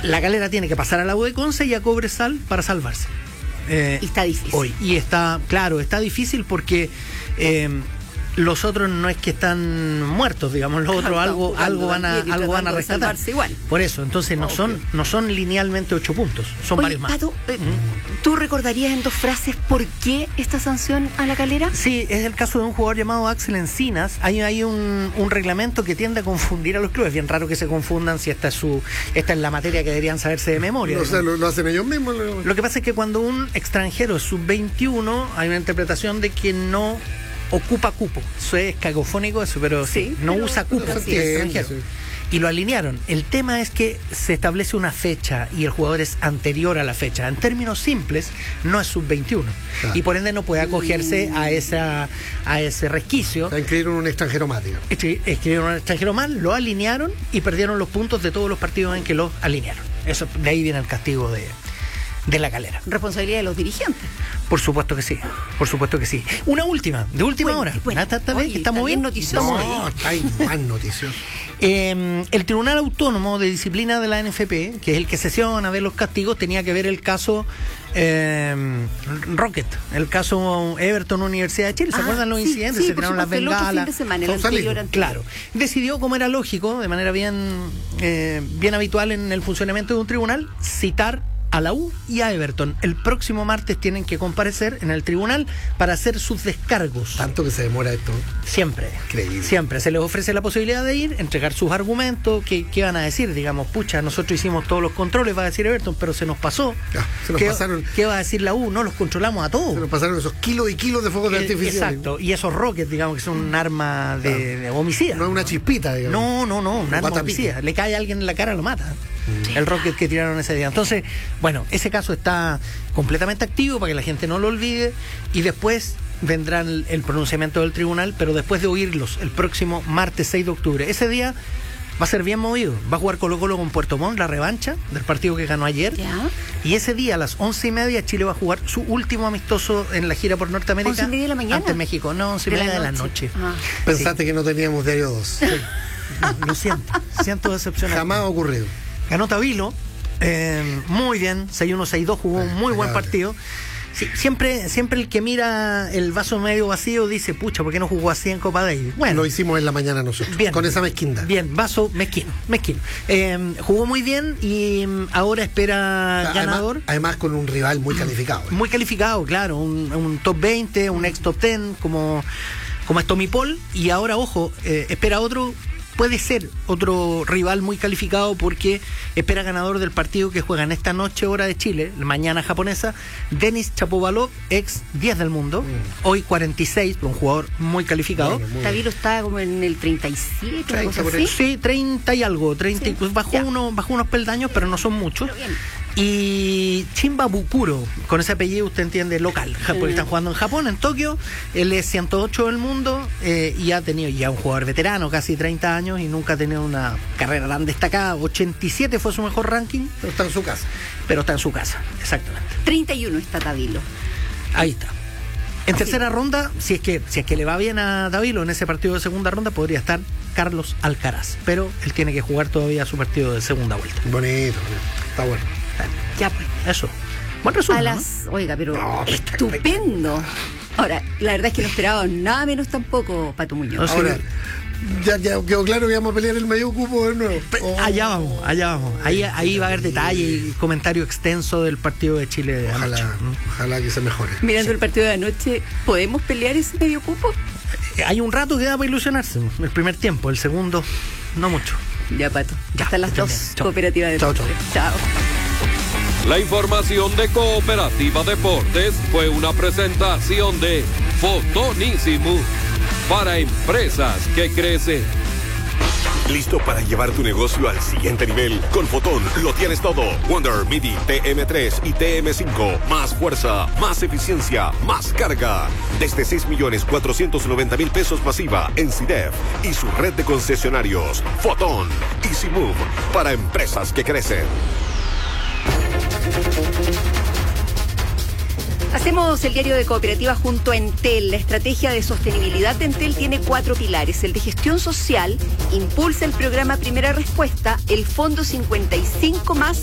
La Calera tiene que pasar a la U de Conce y a Cobresal para salvarse. Y está difícil. Hoy. Y está difícil porque los otros no es que están muertos, digamos, los otros algo van a rescatar. Igual. Por eso, entonces no son linealmente 8 puntos, son varios más. Pato, ¿tú recordarías en 2 frases por qué esta sanción a la Calera? Sí, es el caso de un jugador llamado Axel Encinas. Hay un reglamento que tiende a confundir a los clubes. Bien raro que se confundan si esta es la materia que deberían saberse de memoria. O sea, lo hacen ellos mismos. Lo que pasa es que cuando un extranjero es sub-21, hay una interpretación de que no ocupa cupo. Eso es cacofónico, eso, pero no usa cupo extranjero. Sí. Y lo alinearon. El tema es que se establece una fecha y el jugador es anterior a la fecha. En términos simples, no es sub-21. Claro. Y por ende no puede acogerse a ese resquicio. O sea, inscribieron un extranjero más, digamos. Escribieron un extranjero más, lo alinearon y perdieron los puntos de todos los partidos en que lo alinearon. Eso, de ahí viene el castigo de la Calera. Responsabilidad de los dirigentes. Por supuesto que sí, Una última, de última hora. ¿Estamos bien noticiosos? No, está más noticioso. El Tribunal Autónomo de Disciplina de la NFP, que es el que sesiona a ver los castigos, tenía que ver el caso Rocket, el caso Everton Universidad de Chile. ¿Se acuerdan los incidentes? Se tiraron las bengalas. Claro. Decidió, como era lógico, de manera bien habitual en el funcionamiento de un tribunal, citar a la U y a Everton. El próximo martes tienen que comparecer en el tribunal para hacer sus descargos. ¿Tanto que se demora esto? Siempre. Increíble. Siempre. Se les ofrece la posibilidad de ir, entregar sus argumentos. ¿Qué van a decir? Digamos, pucha, nosotros hicimos todos los controles, va a decir Everton, pero se nos pasó. Pasaron. ¿Qué va a decir la U? No, los controlamos a todos. Se nos pasaron esos kilos y kilos de fuegos de artificial. Exacto. Y esos rockets, digamos, que son un arma de homicida. No es una chispita, digamos. No, un arma homicida. Le cae a alguien en la cara, lo mata. El rocket que tiraron ese día. Entonces, bueno, ese caso está completamente activo para que la gente no lo olvide y después vendrá el pronunciamiento del tribunal, pero después de oírlos el próximo martes 6 de octubre. Ese día va a ser bien movido. Va a jugar Colo-Colo con Puerto Montt, la revancha del partido que ganó ayer. ¿Ya? Y ese día a las 11:30 Chile va a jugar su último amistoso en la gira por Norteamérica. ¿11:30 de la mañana? Ante México. No, 11:30 de la noche. Pensaste que no teníamos diario 2. Sí. Lo siento decepcionado. Jamás ha ocurrido. Ganó Tavilo, muy bien, 6-1, 6-2, jugó un muy buen partido. Sí, siempre el que mira el vaso medio vacío dice, pucha, ¿por qué no jugó así en Copa Davis? Bueno, lo hicimos en la mañana nosotros, bien, con esa mezquindad. Bien, vaso mezquino. Jugó muy bien y ahora espera ganador. Además con un rival muy calificado. Muy calificado, claro, un top 20, un ex top 10, como es Tommy Paul, y ahora, ojo, espera puede ser otro rival muy calificado porque espera ganador del partido que juegan esta noche hora de Chile, mañana japonesa, Denis Shapovalov, ex 10 del mundo, hoy 46, un jugador muy calificado. Bueno, Tavilo está como en el 37, 30, cosa así. Sí, 30 y algo, 30, sí, bajó unos peldaños, pero no son muchos. Y Chimba Bukuro, con ese apellido usted entiende, local, porque están jugando en Japón, en Tokio. Él es 108 del mundo y ha tenido ya un jugador veterano, casi 30 años, y nunca ha tenido una carrera tan destacada. 87 fue su mejor ranking. Pero está en su casa. Exactamente. 31 está Tavilo. Ahí está. En tercera ronda, si es que le va bien a Tavilo en ese partido de segunda ronda, podría estar Carlos Alcaraz, pero él tiene que jugar todavía su partido de segunda vuelta. Bonito, está bueno. Ya pues. Eso. Buen resumen, Oiga, pero estupendo. Ahora, la verdad es que no esperaba nada menos tampoco, Pato Muñoz. Ahora, ya quedó claro que vamos a pelear el medio cupo de nuevo. Allá vamos. Ahí va a haber detalle y comentario extenso del partido de Chile de anoche. Ojalá que se mejore. Mirando el partido de anoche, ¿podemos pelear ese medio cupo? Hay un rato que da para ilusionarse. El primer tiempo, el segundo, no mucho. Ya, Pato. Ya están las dos cooperativas de Chao. La información de Cooperativa Deportes fue una presentación de Fotonísimo para empresas que crecen. ¿Listo para llevar tu negocio al siguiente nivel? Con Fotón lo tienes todo. Wonder MIDI TM3 y TM5. Más fuerza, más eficiencia, más carga. Desde 6.490.000 pesos masiva en CIDEF y su red de concesionarios. Fotón. Easy Move para empresas que crecen. Hacemos el diario de Cooperativa junto a Entel. La estrategia de sostenibilidad de Entel tiene 4 pilares. El de gestión social, impulsa el programa Primera Respuesta, el Fondo 55+,